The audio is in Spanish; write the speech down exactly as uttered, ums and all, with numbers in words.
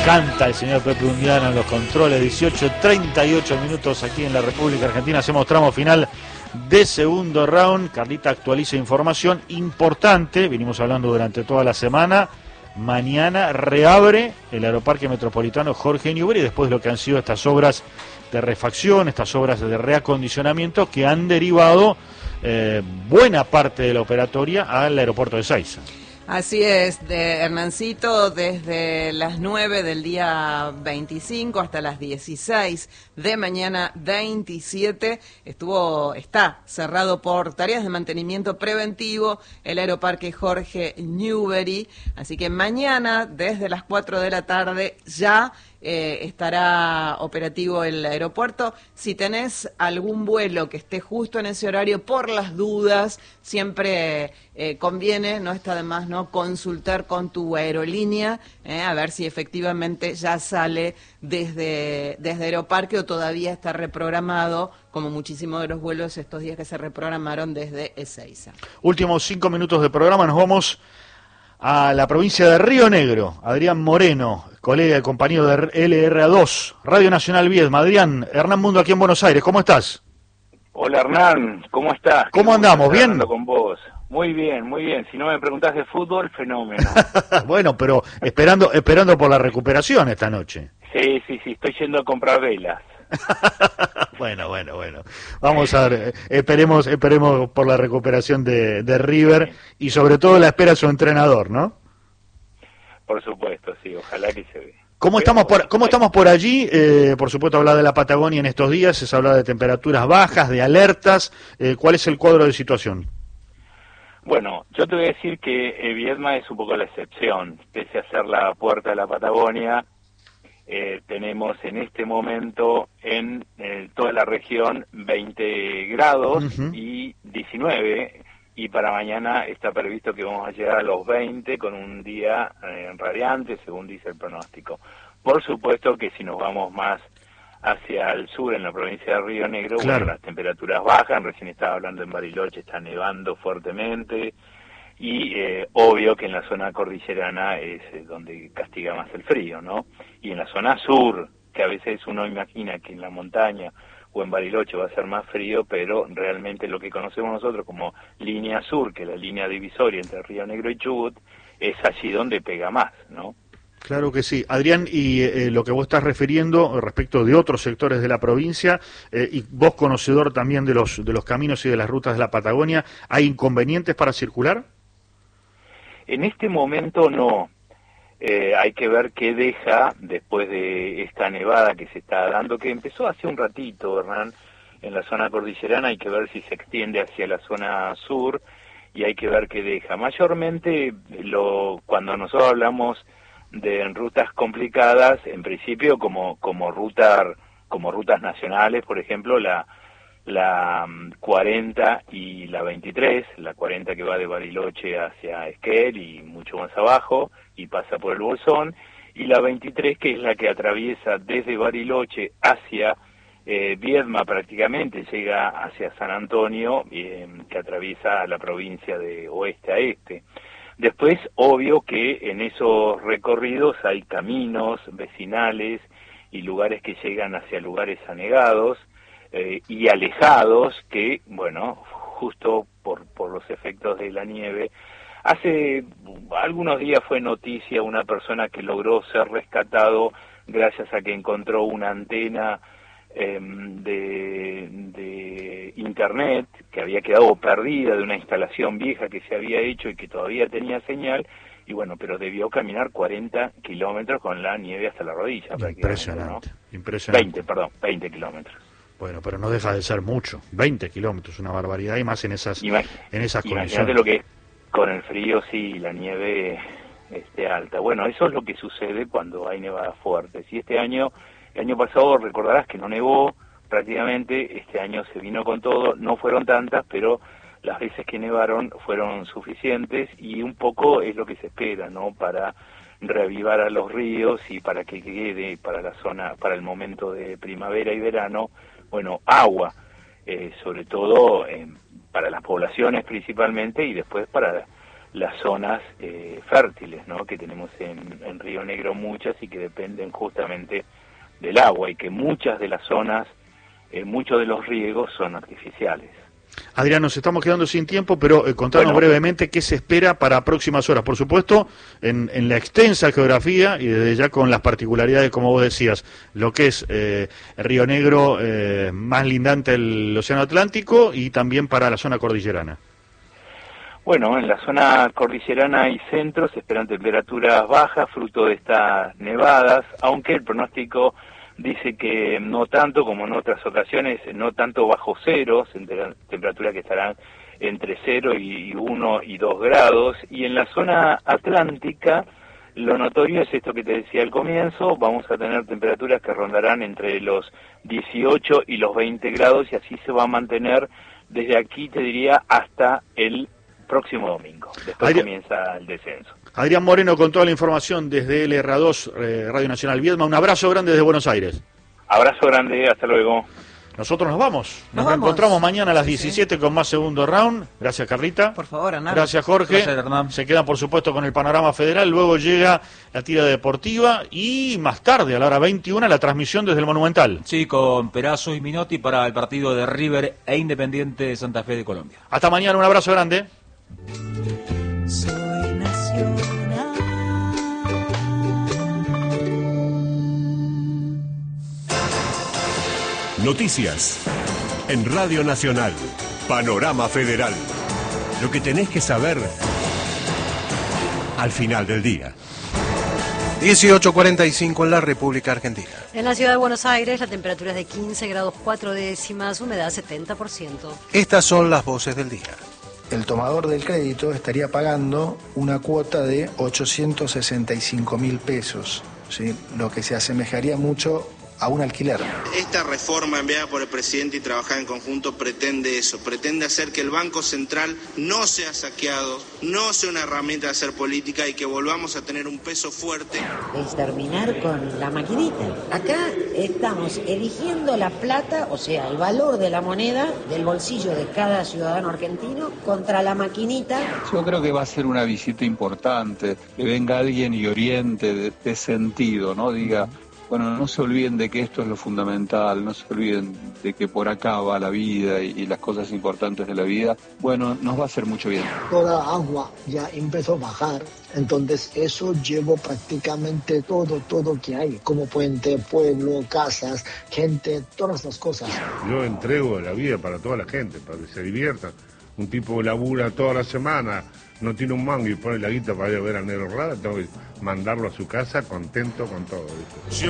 Canta el señor Pepe Undiano en los controles. Dieciocho treinta y ocho minutos aquí en la República Argentina. Hacemos tramo final de segundo round. Carlita actualiza información importante. Venimos hablando durante toda la semana. Mañana reabre el Aeroparque Metropolitano Jorge Newbery después de lo que han sido estas obras de refacción, estas obras de reacondicionamiento que han derivado eh, buena parte de la operatoria al aeropuerto de Ezeiza. Así es, de Hernancito, desde las nueve del día veinticinco hasta las dieciséis de mañana veintisiete, estuvo, está cerrado por tareas de mantenimiento preventivo el Aeroparque Jorge Newbery, así que mañana desde las cuatro de la tarde ya eh, estará operativo el aeropuerto. Si tenés algún vuelo que esté justo en ese horario, por las dudas, siempre eh, conviene, no está de más, ¿no?, consultar con tu aerolínea, eh, a ver si efectivamente ya sale desde, desde Aeroparque o todavía está reprogramado, como muchísimos de los vuelos estos días que se reprogramaron desde Ezeiza. Últimos cinco minutos de programa, nos vamos a la provincia de Río Negro. Adrián Moreno, colega y compañero de L R A dos, Radio Nacional Viedma. Adrián, Hernán Mundo aquí en Buenos Aires, ¿cómo estás? Hola Hernán, ¿cómo estás? ¿Cómo andamos? ¿Bien? Con vos. Muy bien, muy bien. Si no me preguntás de fútbol, fenómeno. Bueno, pero esperando esperando por la recuperación esta noche. Sí, sí, sí, estoy yendo a comprar velas. Bueno, bueno, bueno. Vamos a ver, esperemos esperemos por la recuperación de, de River y sobre todo la espera de su entrenador, ¿no? Por supuesto, sí, ojalá que se vea. ¿Cómo estamos por, cómo estamos por allí? Eh, por supuesto, habla de la Patagonia en estos días, se habla de temperaturas bajas, de alertas. Eh, ¿Cuál es el cuadro de situación? Bueno, yo te voy a decir que eh, Viedma es un poco la excepción. Pese a ser la puerta de la Patagonia, eh, tenemos en este momento en eh, toda la región veinte grados uh-huh. y diecinueve, y para mañana está previsto que vamos a llegar a los veinte con un día eh, radiante, según dice el pronóstico. Por supuesto que si nos vamos más hacia el sur, en la provincia de Río Negro, claro, bueno, las temperaturas bajan. Recién estaba hablando en Bariloche, está nevando fuertemente, y eh, obvio que en la zona cordillerana es eh, donde castiga más el frío, ¿no? Y en la zona sur, que a veces uno imagina que en la montaña o en Bariloche va a ser más frío, pero realmente lo que conocemos nosotros como línea sur, que es la línea divisoria entre Río Negro y Chubut, es allí donde pega más, ¿no? Claro que sí. Adrián, y eh, lo que vos estás refiriendo respecto de otros sectores de la provincia, eh, y vos conocedor también de los de los caminos y de las rutas de la Patagonia, ¿hay inconvenientes para circular? En este momento no. Eh, hay que ver qué deja después de esta nevada que se está dando, que empezó hace un ratito, Hernán, en la zona cordillerana. Hay que ver si se extiende hacia la zona sur y hay que ver qué deja. Mayormente, lo cuando nosotros hablamos de rutas complicadas, en principio como como ruta como rutas nacionales, por ejemplo, la la cuarenta y la veintitrés, la cuarenta que va de Bariloche hacia Esquel y mucho más abajo y pasa por el Bolsón, y la veintitrés, que es la que atraviesa desde Bariloche hacia eh, Viedma, prácticamente llega hacia San Antonio, eh, que atraviesa la provincia de oeste a este. Después, obvio que en esos recorridos hay caminos vecinales y lugares que llegan hacia lugares anegados eh, y alejados que, bueno, justo por, por los efectos de la nieve. Hace algunos días fue noticia una persona que logró ser rescatado gracias a que encontró una antena eh, de, de internet que había quedado perdida de una instalación vieja que se había hecho y que todavía tenía señal, y bueno, pero debió caminar cuarenta kilómetros con la nieve hasta la rodilla. Impresionante, ¿no? Impresionante. veinte, perdón, veinte kilómetros. Bueno, pero no deja de ser mucho, veinte kilómetros, una barbaridad, y más en esas, Imag en esas condiciones. Lo que es con el frío, sí, la nieve esté alta. Bueno, eso es lo que sucede cuando hay nevadas fuertes. Y este año, el año pasado recordarás que no nevó prácticamente, este año se vino con todo, no fueron tantas, pero las veces que nevaron fueron suficientes, y un poco es lo que se espera, ¿no?, para reavivar a los ríos y para que quede para la zona, para el momento de primavera y verano, bueno, agua, eh, sobre todo eh, para las poblaciones principalmente, y después para las zonas eh, fértiles, ¿no? Que tenemos en, en Río Negro muchas y que dependen justamente del agua, y que muchas de las zonas, eh, muchos de los riegos son artificiales. Adrián, nos estamos quedando sin tiempo, pero eh, contanos Bueno, brevemente qué se espera para próximas horas. Por supuesto, en, en la extensa geografía y desde ya con las particularidades, como vos decías, lo que es eh, Río Negro, eh, más lindante el Océano Atlántico, y también para la zona cordillerana. Bueno, en la zona cordillerana y centro se esperan temperaturas bajas, fruto de estas nevadas, aunque el pronóstico dice que no tanto como en otras ocasiones, no tanto bajo cero, temperaturas que estarán entre cero y uno y dos grados, y en la zona atlántica lo notorio es esto que te decía al comienzo, vamos a tener temperaturas que rondarán entre los dieciocho y los veinte grados, y así se va a mantener desde aquí, te diría, hasta el próximo domingo. Después Adrián, comienza el descenso. Adrián Moreno con toda la información desde L R A dos, eh, Radio Nacional Viedma. Un abrazo grande desde Buenos Aires. Abrazo grande, hasta luego. Nosotros nos vamos. Nos, nos encontramos vamos. mañana a las diecisiete sí. con más segundo round. Gracias, Carlita. Por favor, Hernán. Gracias, Jorge. Gracias, Hernán. Se quedan, por supuesto, con el panorama federal. Luego llega la tira deportiva y más tarde, a la hora veintiuna, la transmisión desde el Monumental. Sí, con Perazo y Minotti para el partido de River e Independiente de Santa Fe de Colombia. Hasta mañana, un abrazo grande. Soy nacional. Noticias en Radio Nacional. Panorama Federal. Lo que tenés que saber al final del día. dieciocho cuarenta y cinco en la República Argentina. En la ciudad de Buenos Aires la temperatura es de quince grados cuatro décimas, humedad setenta por ciento. Estas son las voces del día. El tomador del crédito estaría pagando una cuota de ochocientos sesenta y cinco mil pesos, ¿sí? Lo que se asemejaría mucho a un alquiler. Esta reforma enviada por el presidente y trabajada en conjunto pretende eso, pretende hacer que el Banco Central no sea saqueado, no sea una herramienta de hacer política y que volvamos a tener un peso fuerte. Es terminar con la maquinita. Acá estamos eligiendo la plata, o sea, el valor de la moneda del bolsillo de cada ciudadano argentino contra la maquinita. Yo creo que va a ser una visita importante, que venga alguien y oriente de, de sentido, ¿no? Diga, bueno, no se olviden de que esto es lo fundamental, no se olviden de que por acá va la vida y, y las cosas importantes de la vida. Bueno, nos va a hacer mucho bien. Toda agua ya empezó a bajar, entonces eso llevó prácticamente todo, todo que hay, como puente, pueblo, casas, gente, todas las cosas. Yo entrego la vida para toda la gente, para que se diviertan. Un tipo labura toda la semana, no tiene un mango y pone la guita para ir a ver a Negro Rada, tengo que mandarlo a su casa contento con todo, ¿viste?